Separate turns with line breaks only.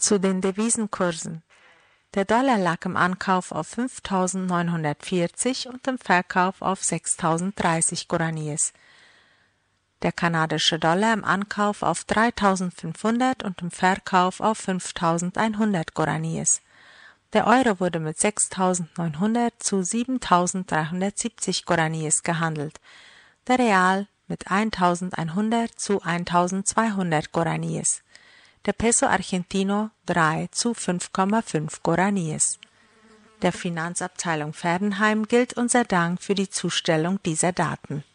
Zu den Devisenkursen. Der Dollar lag im Ankauf auf 5.940 und im Verkauf auf 6.030 Guaraníes. Der kanadische Dollar im Ankauf auf 3.500 und im Verkauf auf 5.100 Guaraníes. Der Euro wurde mit 6.900 zu 7.370 Guaraníes gehandelt. Der Real mit 1.100 zu 1.200 Guaraníes. Der Peso Argentino 3 zu 5,5 Guaraníes. Der Finanzabteilung Verdenheim gilt unser Dank für die Zustellung dieser Daten.